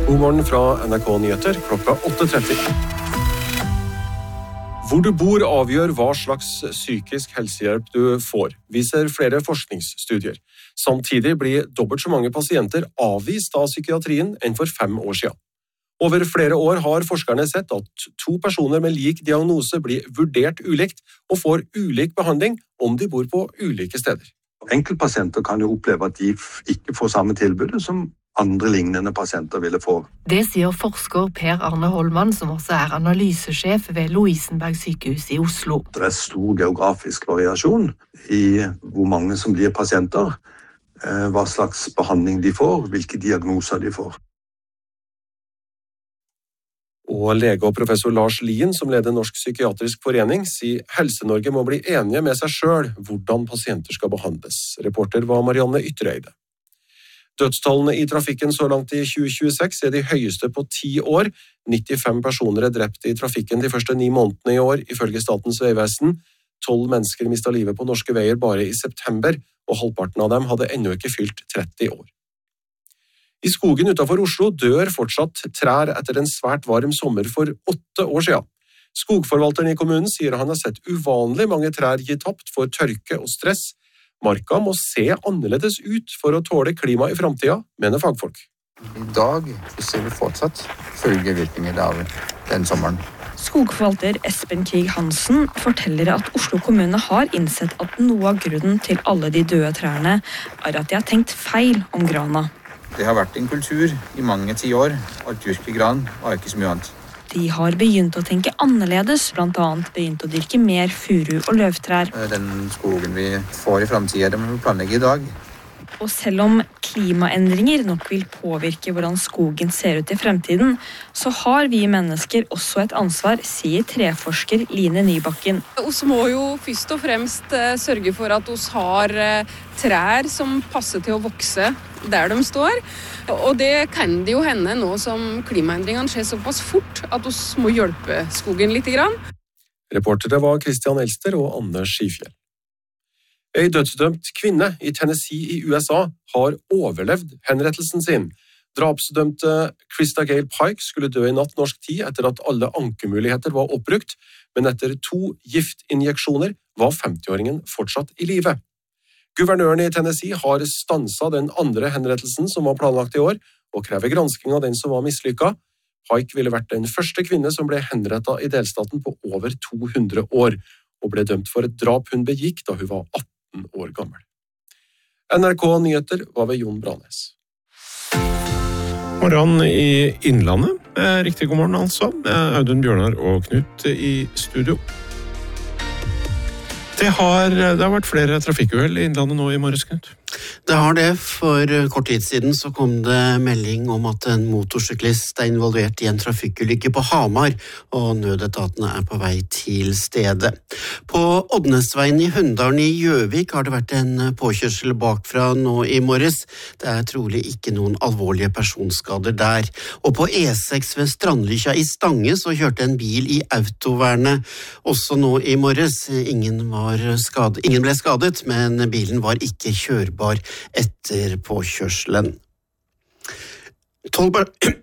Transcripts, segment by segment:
God morgen fra NRK Nyheter, klokka 8:30. Hvor du bor avgjør hva slags psykisk helsehjelp du får, viser flere forskningsstudier. Samtidig blir dobbelt så mange pasienter avvist av psykiatrien enn for 5 år siden. Over flere år har forskerne sett at 2 personer med lik diagnose blir vurdert ulikt og får ulik behandling om de bor på ulike steder. Enkeltpasienter kan jo oppleve at de ikke får samme tilbudet som andre lignende pasienter ville få. Det sier forsker Per Arne Holman, som også er analysesjef ved Lovisenberg sykehus i Oslo. Det er stor geografisk variasjon i hvor mange som blir pasienter, hva slags behandling de får, hvilke diagnoser de får. Og lege og professor Lars Lien, som leder Norsk psykiatrisk forening, sier Helse-Norge må bli enige med seg selv hvordan pasienter skal behandles. Reporter var Marianne Ytreide. Dødstallene i trafikken så langt i 2026 er de høyeste på 10 år. 95 personer er drept i trafikken de første 9 månedene i år, ifølge Statens vegvesen. 12 mennesker mistet livet på norske veier bare i september, og halvparten av dem hadde ennå ikke fylt 30 år. I skogen utenfor Oslo dør fortsatt trær etter en svært varm sommer for 8 år siden. Skogforvalteren i kommunen sier han har sett uvanlig mange trær gi tapt for tørke og stress. Marka må se annerledes ut for å tåle klima i fremtiden, mener fagfolk. I dag ser vi fortsatt følgevirkninger av den sommeren. Skogforvalter Espen Krig Hansen forteller at Oslo kommune har innsett at noe av grunnen til alle de døde trærne er at de har tenkt feil om grana. Det har vært en kultur i mange 10 år, at dyrke gran var ikke så mye annet. De har begynt å tenke annerledes, blant annet begynt å dyrke mer furu og løvtrær. Den skogen vi får i fremtiden, det må vi planlegge i dag. Og selv om klimaendringer nok vil påvirke hvordan skogen ser ut i fremtiden, så har vi mennesker også et ansvar, sier treforsker Line Nybakken. Vi må jo først og fremst sørge for at vi har trær som passer til å vokse der de står. Og det kan det jo hende nå som klimaendringene skjer såpass fort at vi må hjelpe skogen litt. Reportere var Christian Elster og Anne Skifjell. En dødsdømt kvinne i Tennessee i USA har overlevd henrettelsen sin. Drapsdømte Krista Gale Pike skulle dø i natt norsk tid etter at alle ankemuligheter var oppbrukt, men etter 2 giftinjeksjoner var 50-åringen fortsatt i live. Guvernøren i Tennessee har stanset den andre henrettelsen som var planlagt i år, og krever gransking av den som var mislykket. Pike ville vært den første kvinne som ble henrettet i delstaten på over 200 år, og ble dømt for et drap hun begikk da hun var 18 år gammel. NRK Nyheter var ved Jon Branes. Morgen i Innlandet. Riktig god morgen altså. Audun Bjørnar og Knut i studio. Det har vært flere trafikkuhell i Innlandet nå i morges, Knut. Det har det. For kort tid siden så kom det melding om at en motorsyklist er involvert i en trafikkulykke på Hamar, og nødetatene er på vei til stedet. På Oddnesveien i Hunndalen i Gjøvik har det vært en påkjørsel bakfra nå i morges. Det er trolig ikke noen alvorlige personskader der. Og på E6 ved Strandlykja i Stange så kjørte en bil i autovernet også nå i morges. Ingen ble skadet, men bilen var ikke kjørbar etter påkjørselen. 12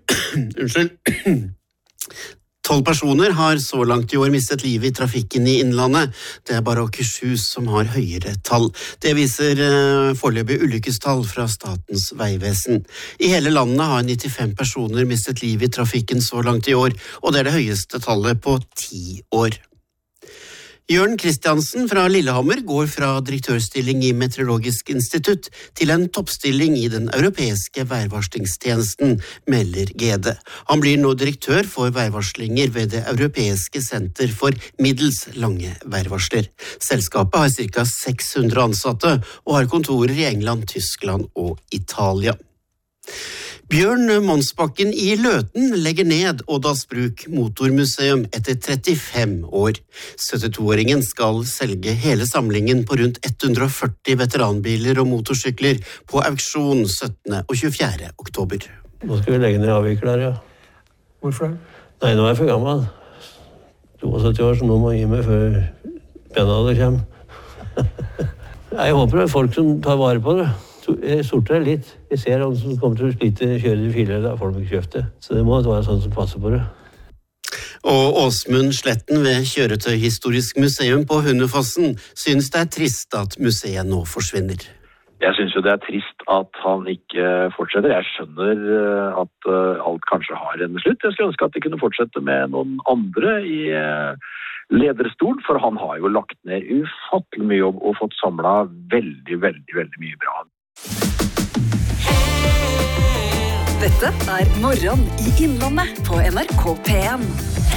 personer har så langt i år mistet livet i trafikken i Innlandet. Det er bare Akershus som har høyere tall. Det viser foreløpige ulykkestall fra Statens vegvesen. I hele landet har 95 personer mistet livet i trafikken så langt i år, og det er det høyeste tallet på 10 år. Jørn Kristiansen fra Lillehammer går fra direktørstilling i Meteorologisk institutt til en toppstilling i den europeiske værvarslingstjenesten, melder GD. Han blir nå direktør for værvarslinger ved det europeiske senter for middels lange værvarsler. Selskapet har ca. 600 ansatte og har kontorer i England, Tyskland og Italia. Bjørn Monsbakken i Løten legger ned Ådalsbruk motormuseum etter 35 år. 72-åringen skal selge hele samlingen på rundt 140 veteranbiler og motorsykler på auksjon 17. og 24. oktober. Nå skal vi legge ned avvikler, ja. Hvorfor det? Nei, nå er jeg for gammel. 72 år, så nå må jeg gi meg før pennalet kommer. Jeg håper det er folk som tar vare på det. Jeg sorter det litt. Jeg ser noen som kommer til å slite kjøre de fire, da får de ikke kjøpt det. Så det må være sånn som passer på det. Og Åsmund Sletten ved Kjøretøyhistorisk museum på Hundefossen synes det trist at museet nå forsvinner. Jeg synes jo det trist at han ikke fortsetter. Jeg skjønner at alt kanskje har en slutt. Jeg skulle ønske at de kunne fortsette med noen andre i lederstol, for han har jo lagt ned ufattelig mye jobb og fått samlet veldig, veldig, veldig mye bra. Dette Morgen i Innlandet på NRK P1.